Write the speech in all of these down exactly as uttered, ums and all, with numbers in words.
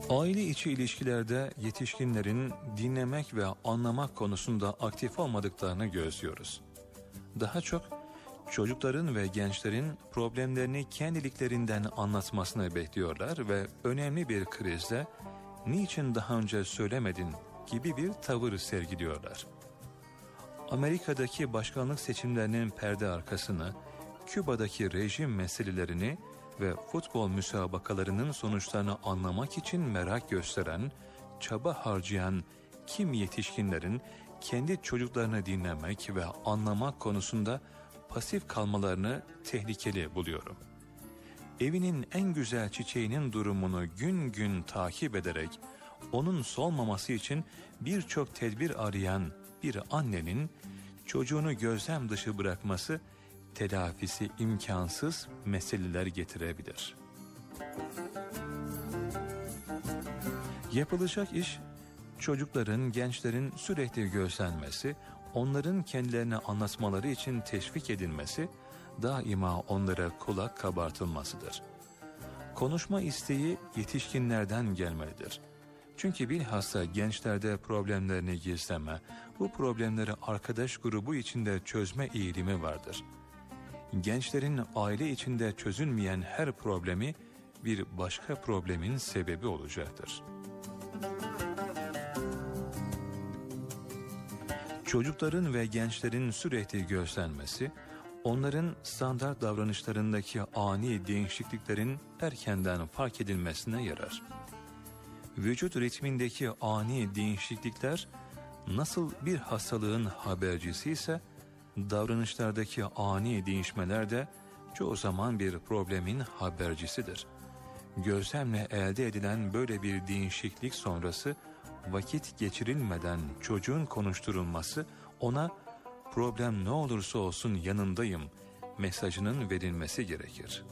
Aile içi ilişkilerde yetişkinlerin dinlemek ve anlamak konusunda aktif olmadıklarını gözlüyoruz. Daha çok çocukların ve gençlerin problemlerini kendiliklerinden anlatmasını bekliyorlar ve önemli bir krizde "niçin daha önce söylemedin" gibi bir tavır sergiliyorlar. Amerika'daki başkanlık seçimlerinin perde arkasını, Küba'daki rejim meselelerini ve futbol müsabakalarının sonuçlarını anlamak için merak gösteren, çaba harcayan kimi yetişkinlerin kendi çocuklarını dinlemek ve anlamak konusunda pasif kalmalarını tehlikeli buluyorum. Evinin en güzel çiçeğinin durumunu gün gün takip ederek onun solmaması için birçok tedbir arayan bir annenin çocuğunu gözlem dışı bırakması telafisi imkansız meseleler getirebilir. Yapılacak iş, çocukların, gençlerin sürekli gözlenmesi, onların kendilerini anlatmaları için teşvik edilmesi, daima onlara kulak kabartılmasıdır. Konuşma isteği yetişkinlerden gelmelidir. Çünkü bilhassa gençlerde problemlerini gizleme, bu problemleri arkadaş grubu içinde çözme eğilimi vardır. Gençlerin aile içinde çözülmeyen her problemi bir başka problemin sebebi olacaktır. Çocukların ve gençlerin sürekli gözlenmesi, onların standart davranışlarındaki ani değişikliklerin erkenden fark edilmesine yarar. Vücut ritmindeki ani değişiklikler nasıl bir hastalığın habercisi ise, davranışlardaki ani değişmeler de çoğu zaman bir problemin habercisidir. Gözlemle elde edilen böyle bir değişiklik sonrası vakit geçirilmeden çocuğun konuşturulması, ona "problem ne olursa olsun yanındayım" mesajının verilmesi gerekir.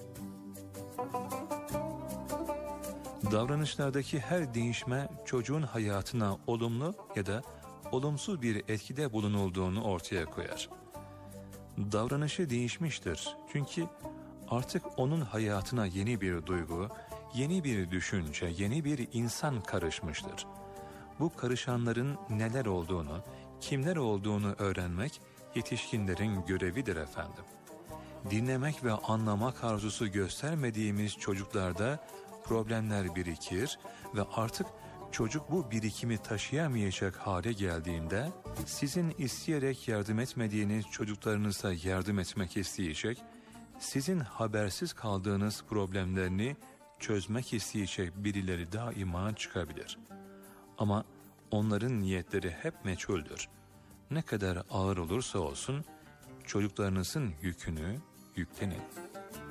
Davranışlardaki her değişme çocuğun hayatına olumlu ya da olumsuz bir etkide bulunulduğunu ortaya koyar. Davranışı değişmiştir çünkü artık onun hayatına yeni bir duygu, yeni bir düşünce, yeni bir insan karışmıştır. Bu karışanların neler olduğunu, kimler olduğunu öğrenmek yetişkinlerin görevidir efendim. Dinlemek ve anlamak arzusu göstermediğimiz çocuklarda problemler birikir ve artık çocuk bu birikimi taşıyamayacak hale geldiğinde sizin isteyerek yardım etmediğiniz çocuklarınıza yardım etmek isteyecek, sizin habersiz kaldığınız problemlerini çözmek isteyecek birileri daima çıkabilir. Ama onların niyetleri hep meçhuldür. Ne kadar ağır olursa olsun çocuklarınızın yükünü yüklenin.